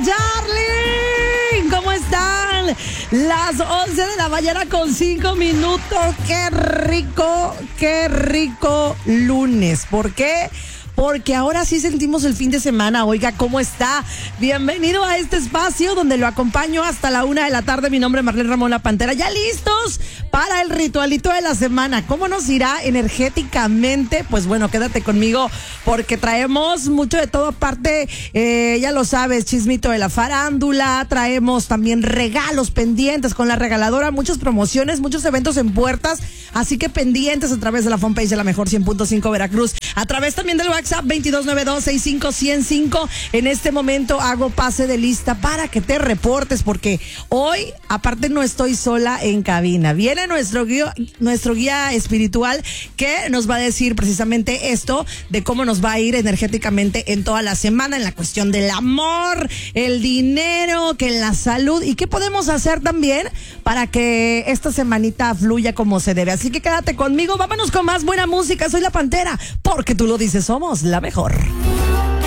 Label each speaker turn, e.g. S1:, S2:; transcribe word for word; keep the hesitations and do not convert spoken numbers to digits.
S1: darling. ¿Cómo están? Las once de la mañana con cinco minutos. Qué rico, qué rico lunes. ¿Por qué? Porque ahora sí sentimos el fin de semana. Oiga, ¿cómo está? Bienvenido a este espacio donde lo acompaño hasta la una de la tarde. Mi nombre es Marlene Ramón La Pantera. ¿Ya listos para el ritualito de la semana? ¿Cómo nos irá energéticamente? Pues bueno, quédate conmigo porque traemos mucho de todo. Aparte, eh, ya lo sabes, chismito de la farándula. Traemos también regalos pendientes con la regaladora. Muchas promociones, muchos eventos en puertas. Así que pendientes a través de la fanpage de la Mejor cien punto cinco Veracruz. A través también del WhatsApp veintidós noventa y dos sesenta y cinco ciento cinco. En este momento hago pase de lista para que te reportes porque hoy, aparte, no estoy sola en cabina. Viene nuestro guía, nuestro guía espiritual que nos va a decir precisamente esto de cómo nos va a ir energéticamente en toda la semana en la cuestión del amor, el dinero, que la salud y qué podemos hacer también para que esta semanita fluya como se debe. Así que quédate conmigo, vámonos con más buena música. Soy La Pantera, porque tú lo dices, somos la mejor.